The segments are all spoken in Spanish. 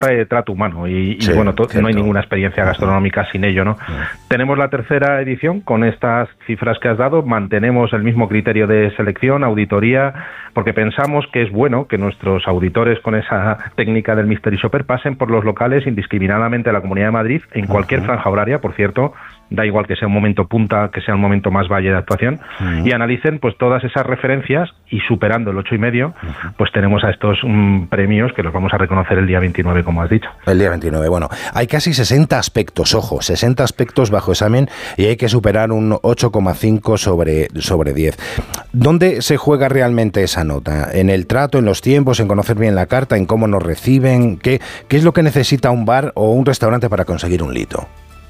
trato humano y bueno, no hay ninguna experiencia gastronómica sin ello, ¿no? Tenemos la tercera edición con estas cifras que has dado, mantenemos el mismo criterio de selección, auditoría, porque pensamos que es bueno que nuestros auditores con esa técnica del Mystery Shopper pasen por los locales indiscriminadamente de la Comunidad de Madrid, en cualquier franja horaria, por cierto, da igual que sea un momento punta, que sea un momento más valle de actuación, y analicen pues todas esas referencias y superando el 8,5, pues tenemos a estos premios que los vamos a reconocer el día 29, como has dicho. El día 29, bueno, hay casi 60 aspectos, ojo, 60 aspectos bajo examen y hay que superar un 8,5 sobre 10. ¿Dónde se juega realmente esa nota? ¿En el trato, en los tiempos, en conocer bien la carta, en cómo nos reciben? ¿Qué es lo que necesita un bar o un restaurante para conseguir un Lito?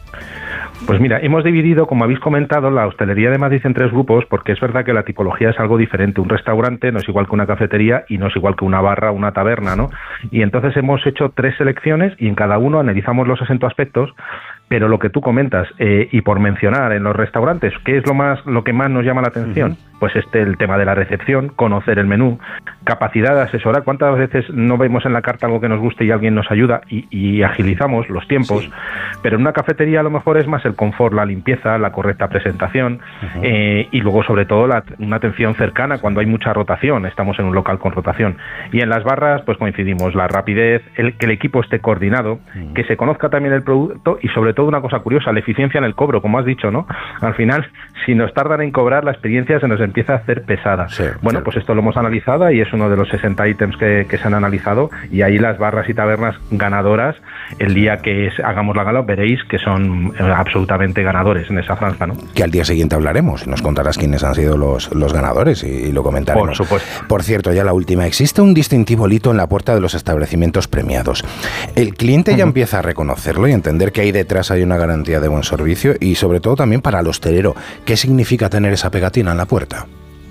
Pues mira, hemos dividido, como habéis comentado, la hostelería de Madrid en 3 grupos, porque es verdad que la tipología es algo diferente. Un restaurante no es igual que una cafetería y no es igual que una barra o una taberna, ¿no? Y entonces hemos hecho 3 selecciones y en cada uno analizamos los 60 aspectos, pero lo que tú comentas, y por mencionar en los restaurantes, ¿qué es lo que más nos llama la atención? Pues el tema de la recepción, conocer el menú, capacidad de asesorar. ¿Cuántas veces no vemos en la carta algo que nos guste y alguien nos ayuda y agilizamos los tiempos? Sí. Pero en una cafetería a lo mejor es más el confort, la limpieza, la correcta presentación, y luego sobre todo una atención cercana cuando hay mucha rotación, estamos en un local con rotación. Y en las barras pues coincidimos, la rapidez, que el equipo esté coordinado, que se conozca también el producto y sobre todo una cosa curiosa, la eficiencia en el cobro, como has dicho, ¿no? Al final, si nos tardan en cobrar, la experiencia se nos empieza a hacer pesada. Sí, bueno, pues esto lo hemos analizado y es uno de los 60 ítems que se han analizado, y ahí las barras y tabernas ganadoras, el día que hagamos la gala, veréis que son absolutamente ganadores en esa franja, ¿no? Que al día siguiente hablaremos y nos contarás quiénes han sido los ganadores y lo comentaremos. Por supuesto. Por cierto, ya la última, existe un distintivo Lito en la puerta de los establecimientos premiados. El cliente ya empieza a reconocerlo y entender que ahí detrás hay una garantía de buen servicio, y sobre todo también para el hostelero, ¿qué significa tener esa pegatina en la puerta?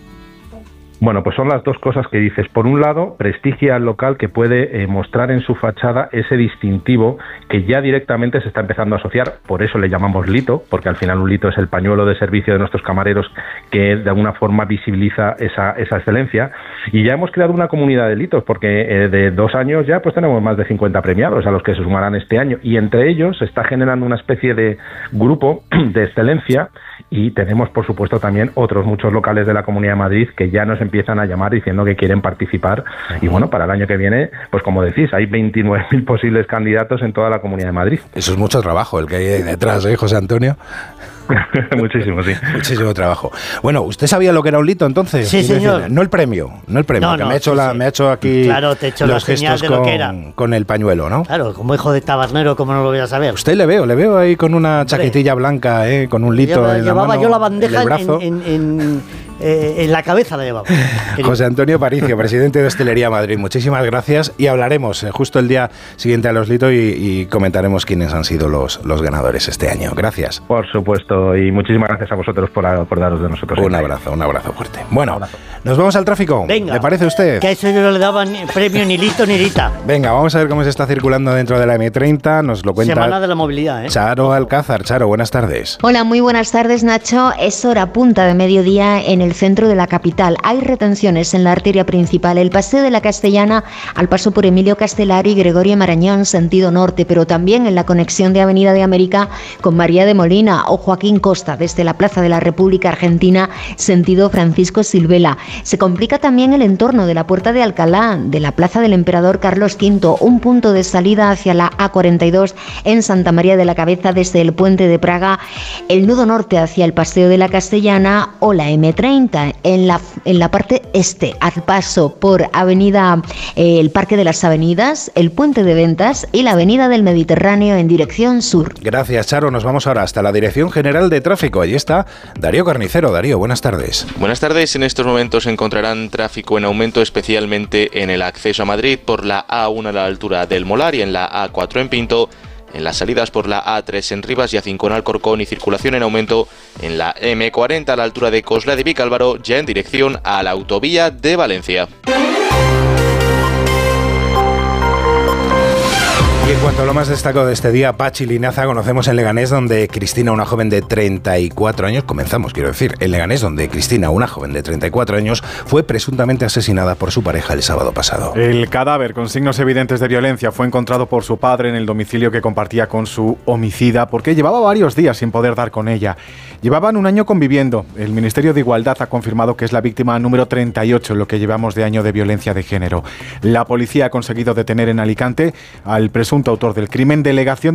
Bueno, pues son las dos cosas que dices. Por un lado, prestigia al local, que puede mostrar en su fachada ese distintivo que ya directamente se está empezando a asociar. Por eso le llamamos Lito, porque al final un Lito es el pañuelo de servicio de nuestros camareros que de alguna forma visibiliza esa excelencia. Y ya hemos creado una comunidad de Litos, porque de 2 años ya pues tenemos más de 50 premiados a los que se sumarán este año. Y entre ellos se está generando una especie de grupo de excelencia, y tenemos por supuesto también otros muchos locales de la Comunidad de Madrid que ya nos empiezan a llamar diciendo que quieren participar. Y bueno, para el año que viene, pues como decís, hay 29.000 posibles candidatos en toda la Comunidad de Madrid. Eso es mucho trabajo el que hay detrás, José Antonio. Muchísimo, sí. Muchísimo trabajo. Bueno, ¿usted sabía lo que era un Lito entonces? Sí, señor. No el premio, no, que me ha hecho aquí, claro, te he hecho los la señal gestos de lo que era. Con el pañuelo, ¿no? Claro, como hijo de tabarnero, ¿cómo no lo voy a saber? Usted le veo ahí con una chaquetilla blanca, con un Lito en la mano, yo la bandeja en el brazo. En la cabeza la llevaba. José Antonio Paricio, presidente de Hostelería Madrid, muchísimas gracias, y hablaremos justo el día siguiente a los Lito y comentaremos quiénes han sido los ganadores este año. Gracias. Por supuesto, y muchísimas gracias a vosotros por daros de nosotros. Un abrazo fuerte. Bueno, nos vamos al tráfico. Venga, ¿Le parece a usted? Que a eso yo no le daba ni premio ni Lito ni Rita. Venga, vamos a ver cómo se está circulando dentro de la M30, nos lo cuenta Semana de la Movilidad, Charo Alcázar. Charo, buenas tardes. Hola, muy buenas tardes, Nacho. Es hora punta de mediodía en el centro de la capital. Hay retenciones en la arteria principal, el Paseo de la Castellana al paso por Emilio Castelar y Gregorio Marañón, sentido norte, pero también en la conexión de Avenida de América con María de Molina o Joaquín Costa desde la Plaza de la República Argentina, sentido Francisco Silvela. Se complica también el entorno de la Puerta de Alcalá, de la Plaza del Emperador Carlos V, un punto de salida hacia la A42 en Santa María de la Cabeza desde el Puente de Praga, el nudo norte hacia el Paseo de la Castellana o la M30 en la parte este, al paso por Avenida el Parque de las Avenidas, el Puente de Ventas y la Avenida del Mediterráneo en dirección sur. Gracias, Charo. Nos vamos ahora hasta la Dirección General de Tráfico. Allí está Darío Carnicero. Darío, buenas tardes. Buenas tardes. En estos momentos encontrarán tráfico en aumento, especialmente en el acceso a Madrid por la A1 a la altura del Molar y en la A4 en Pinto, en las salidas por la A3 en Rivas y A5 en Alcorcón, y circulación en aumento en la M40 a la altura de Coslada de Vicálvaro, ya en dirección a la autovía de Valencia. Y en cuanto a lo más destacado de este día, Pachi Linaza conocemos en Leganés, donde Cristina, una joven de 34 años, en Leganés, donde Cristina, una joven de 34 años, fue presuntamente asesinada por su pareja el sábado pasado. El cadáver con signos evidentes de violencia fue encontrado por su padre en el domicilio que compartía con su homicida, porque llevaba varios días sin poder dar con ella. Llevaban un año conviviendo. El Ministerio de Igualdad ha confirmado que es la víctima número 38 en lo que llevamos de año de violencia de género. La policía ha conseguido detener en Alicante al presunto autor del crimen. Delegación